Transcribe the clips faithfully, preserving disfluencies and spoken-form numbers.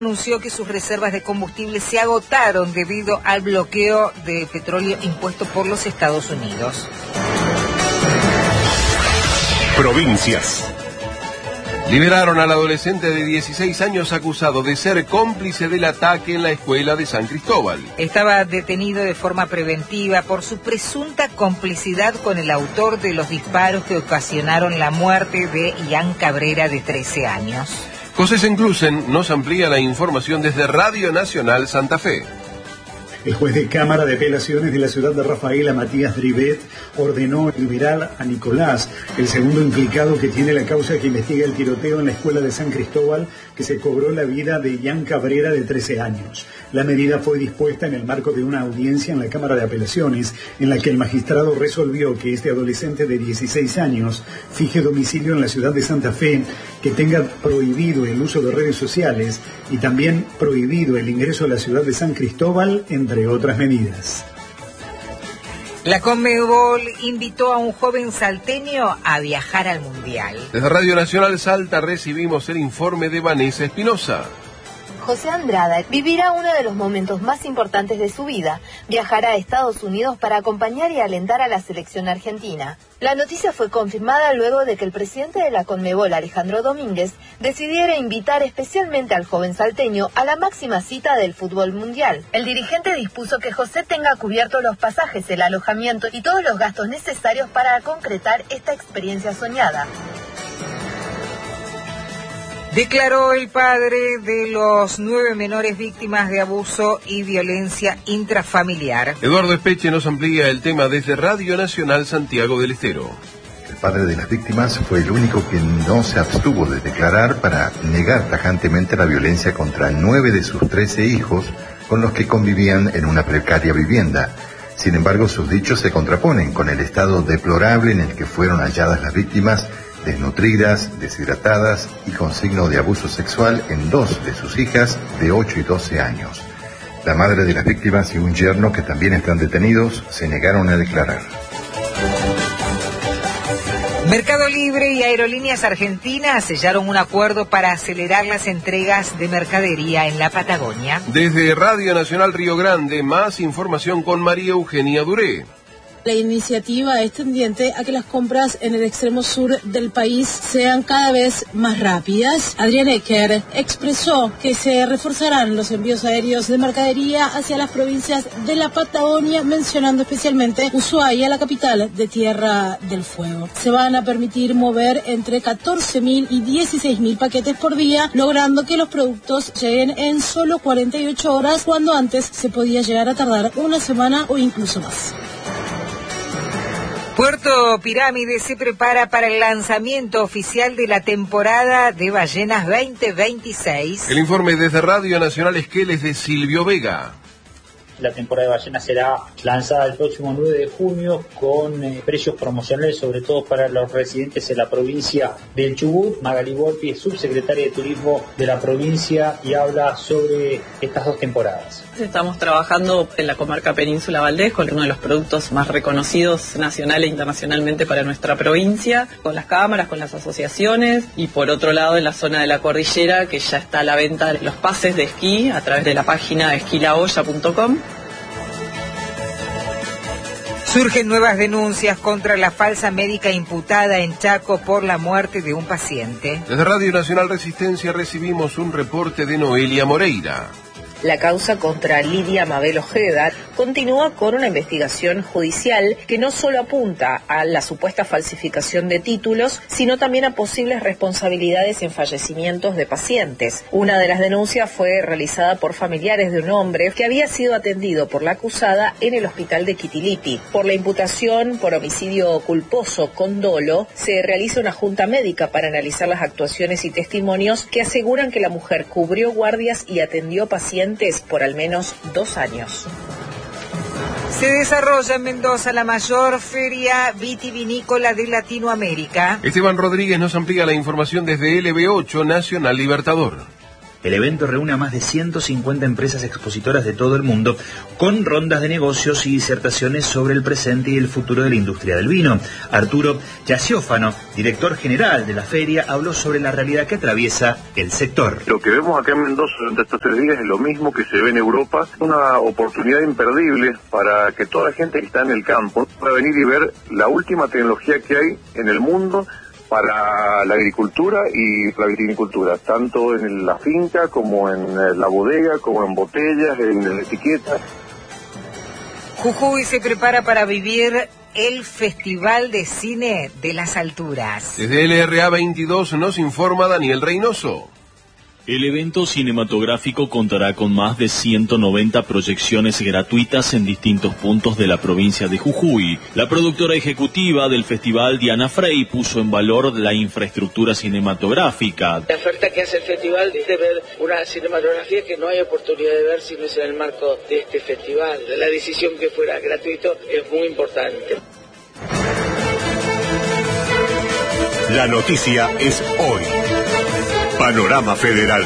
anunció que sus reservas de combustible se agotaron debido al bloqueo de petróleo impuesto por los Estados Unidos. Provincias. Liberaron al adolescente de dieciséis años acusado de ser cómplice del ataque en la escuela de San Cristóbal. Estaba detenido de forma preventiva por su presunta complicidad con el autor de los disparos que ocasionaron la muerte de Ian Cabrera, de trece años. José Senclusen nos amplía la información desde Radio Nacional Santa Fe. El juez de Cámara de Apelaciones de la ciudad de Rafaela, Matías Drivet, ordenó liberar a Nicolás, el segundo implicado que tiene la causa que investiga el tiroteo en la escuela de San Cristóbal, que se cobró la vida de Ian Cabrera, de trece años. La medida fue dispuesta en el marco de una audiencia en la Cámara de Apelaciones, en la que el magistrado resolvió que este adolescente de dieciséis años fije domicilio en la ciudad de Santa Fe, que tenga prohibido el uso de redes sociales y también prohibido el ingreso a la ciudad de San Cristóbal, entre otras medidas. La Conmebol invitó a un joven salteño a viajar al Mundial. Desde Radio Nacional Salta recibimos el informe de Vanessa Espinosa. José Andrada vivirá uno de los momentos más importantes de su vida. Viajará a Estados Unidos para acompañar y alentar a la selección argentina. La noticia fue confirmada luego de que el presidente de la Conmebol, Alejandro Domínguez, decidiera invitar especialmente al joven salteño a la máxima cita del fútbol mundial. El dirigente dispuso que José tenga cubiertos los pasajes, el alojamiento y todos los gastos necesarios para concretar esta experiencia soñada. Declaró el padre de los nueve menores víctimas de abuso y violencia intrafamiliar. Eduardo Espeche nos amplía el tema desde Radio Nacional Santiago del Estero. El padre de las víctimas fue el único que no se abstuvo de declarar para negar tajantemente la violencia contra nueve de sus trece hijos con los que convivían en una precaria vivienda. Sin embargo, sus dichos se contraponen con el estado deplorable en el que fueron halladas las víctimas, desnutridas, deshidratadas y con signo de abuso sexual en dos de sus hijas de ocho y doce años. La madre de las víctimas y un yerno, que también están detenidos, se negaron a declarar. Mercado Libre y Aerolíneas Argentinas sellaron un acuerdo para acelerar las entregas de mercadería en la Patagonia. Desde Radio Nacional Río Grande, más información con María Eugenia Duré. La iniciativa es tendiente a que las compras en el extremo sur del país sean cada vez más rápidas. Adrián Ecker expresó que se reforzarán los envíos aéreos de mercadería hacia las provincias de la Patagonia, mencionando especialmente Ushuaia, la capital de Tierra del Fuego. Se van a permitir mover entre catorce mil y dieciséis mil paquetes por día, logrando que los productos lleguen en solo cuarenta y ocho horas, cuando antes se podía llegar a tardar una semana o incluso más. Puerto Pirámide se prepara para el lanzamiento oficial de la temporada de ballenas veinte veintiséis. El informe desde Radio Nacional Esqueles de Silvio Vega. La temporada de ballenas será lanzada el próximo nueve de junio con eh, precios promocionales, sobre todo para los residentes en la provincia del Chubut. Magali Volpi es subsecretaria de Turismo de la provincia y habla sobre estas dos temporadas. Estamos trabajando en la comarca Península Valdés con uno de los productos más reconocidos nacional e internacionalmente para nuestra provincia, con las cámaras, con las asociaciones, y por otro lado en la zona de la cordillera, que ya está a la venta los pases de esquí a través de la página esquí la olla punto com. Surgen nuevas denuncias contra la falsa médica imputada en Chaco por la muerte de un paciente. Desde Radio Nacional Resistencia recibimos un reporte de Noelia Moreira. La causa contra Lidia Mabel Ojeda continúa con una investigación judicial que no solo apunta a la supuesta falsificación de títulos, sino también a posibles responsabilidades en fallecimientos de pacientes. Una de las denuncias fue realizada por familiares de un hombre que había sido atendido por la acusada en el hospital de Quitiliti. Por la imputación por homicidio culposo con dolo, se realiza una junta médica para analizar las actuaciones y testimonios que aseguran que la mujer cubrió guardias y atendió pacientes por al menos dos años. Se desarrolla en Mendoza la mayor feria vitivinícola de Latinoamérica. Esteban Rodríguez nos amplía la información desde L B ocho Nacional Libertador. El evento reúne a más de ciento cincuenta empresas expositoras de todo el mundo, con rondas de negocios y disertaciones sobre el presente y el futuro de la industria del vino. Arturo Yaciófano, director general de la feria, habló sobre la realidad que atraviesa el sector. Lo que vemos acá en Mendoza durante estos tres días es lo mismo que se ve en Europa, una oportunidad imperdible para que toda la gente que está en el campo pueda venir y ver la última tecnología que hay en el mundo para la agricultura y la viticultura, tanto en la finca como en la bodega, como en botellas, en la etiqueta. Jujuy se prepara para vivir el Festival de Cine de las Alturas. Desde L R A veintidós nos informa Daniel Reynoso. El evento cinematográfico contará con más de ciento noventa proyecciones gratuitas en distintos puntos de la provincia de Jujuy. La productora ejecutiva del festival, Diana Frey, puso en valor la infraestructura cinematográfica. La oferta que hace el festival es de ver una cinematografía que no hay oportunidad de ver si no es en el marco de este festival. La decisión que fuera gratuito es muy importante. La noticia es hoy. Panorama Federal.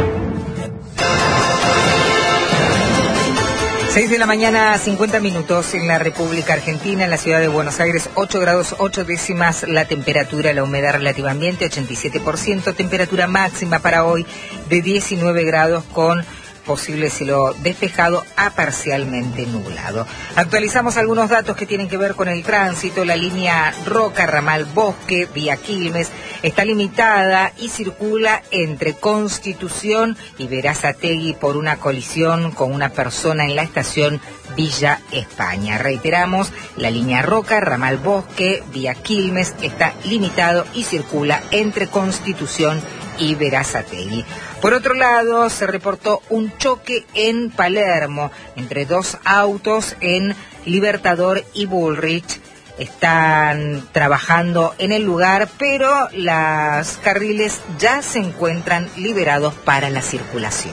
seis de la mañana, cincuenta minutos en la República Argentina, en la ciudad de Buenos Aires, ocho grados ocho décimas la temperatura, la humedad relativa ambiente ochenta y siete por ciento, temperatura máxima para hoy de diecinueve grados con posible cielo despejado a parcialmente nublado. Actualizamos algunos datos que tienen que ver con el tránsito. La línea Roca, ramal Bosque, vía Quilmes, está limitada y circula entre Constitución y Berazategui por una colisión con una persona en la estación Villa España. Reiteramos, la línea Roca, ramal Bosque, vía Quilmes, está limitado y circula entre Constitución y Berazategui. Por otro lado, se reportó un choque en Palermo entre dos autos en Libertador y Bullrich. Están trabajando en el lugar, pero los carriles ya se encuentran liberados para la circulación.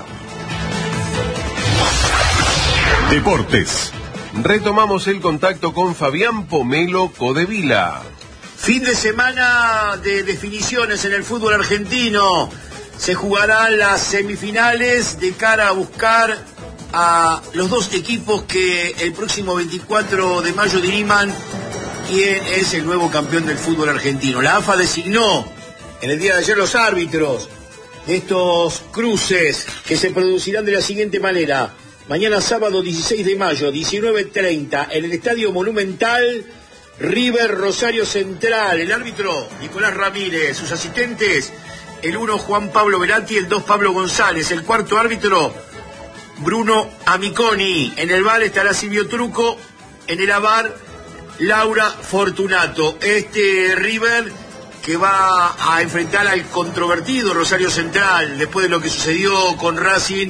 Deportes. Retomamos el contacto con Fabián Pomelo Codevila. Fin de semana de definiciones en el fútbol argentino. Se jugarán las semifinales de cara a buscar a los dos equipos que el próximo veinticuatro de mayo diriman quién es el nuevo campeón del fútbol argentino. La A F A designó en el día de ayer los árbitros de estos cruces que se producirán de la siguiente manera. Mañana sábado dieciséis de mayo, diecinueve treinta, en el Estadio Monumental, River Rosario Central. El árbitro, Nicolás Ramírez. Sus asistentes, el uno, Juan Pablo Veratti, el dos, Pablo González. El cuarto árbitro, Bruno Amiconi. En el V A R estará Silvio Truco. En el A V A R, Laura Fortunato. Este River que va a enfrentar al controvertido Rosario Central después de lo que sucedió con Racing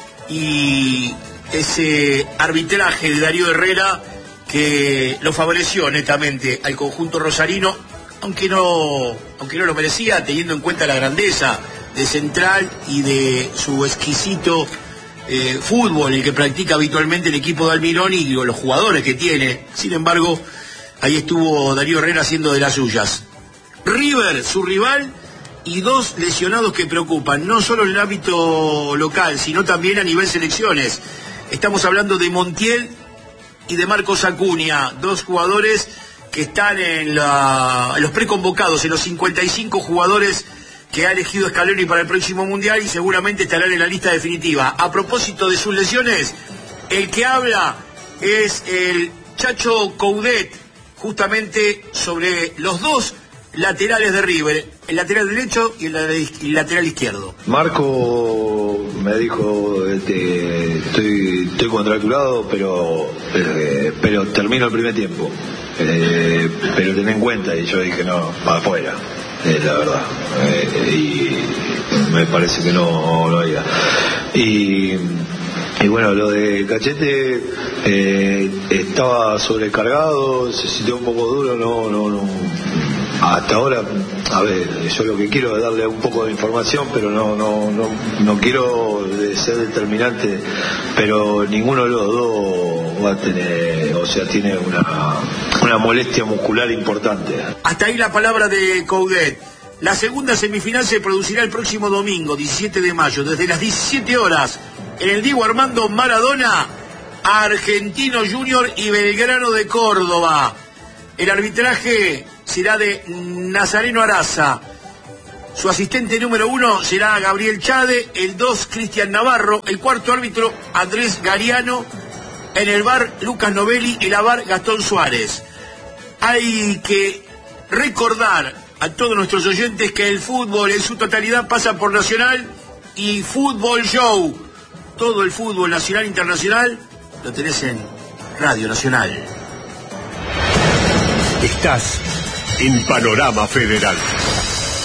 y ese arbitraje de Darío Herrera que lo favoreció netamente al conjunto rosarino, aunque no, aunque no lo merecía, teniendo en cuenta la grandeza de Central y de su exquisito eh, fútbol, el que practica habitualmente el equipo de Almirón y digo, los jugadores que tiene. Sin embargo, ahí estuvo Darío Herrera haciendo de las suyas. River, su rival, y dos lesionados que preocupan, no solo en el ámbito local, sino también a nivel selecciones. Estamos hablando de Montiel y de Marcos Acuña, dos jugadores que están en, la, en los preconvocados, en los cincuenta y cinco jugadores que ha elegido Scaloni para el próximo Mundial y seguramente estarán en la lista definitiva. A propósito de sus lesiones, el que habla es el Chacho Coudet, justamente sobre los dos laterales de River, el lateral derecho y el lateral izquierdo. Marco me dijo, este, estoy, estoy contracturado, pero, eh, pero termino el primer tiempo. Eh, pero ten en cuenta, y yo dije, no, para afuera, eh, la verdad. Eh, y me parece que no lo había. Y... Y bueno, lo de Cachete, eh, estaba sobrecargado, se sintió un poco duro, no, no, no. Hasta ahora, a ver, yo lo que quiero es darle un poco de información, pero no, no, no, no quiero ser determinante, pero ninguno de los dos va a tener, o sea, tiene una, una molestia muscular importante. Hasta ahí la palabra de Coudet. La segunda semifinal se producirá el próximo domingo, diecisiete de mayo, desde las diecisiete horas, en el Diego Armando Maradona, Argentino Junior y Belgrano de Córdoba. El arbitraje será de Nazareno Araza. Su asistente número uno será Gabriel Chade, el dos Cristian Navarro, el cuarto árbitro Andrés Gariano, en el V A R Lucas Novelli y la V A R Gastón Suárez. Hay que recordar a todos nuestros oyentes que el fútbol en su totalidad pasa por Nacional y Fútbol Show. Todo el fútbol nacional e internacional lo tenés en Radio Nacional. Estás en Panorama Federal.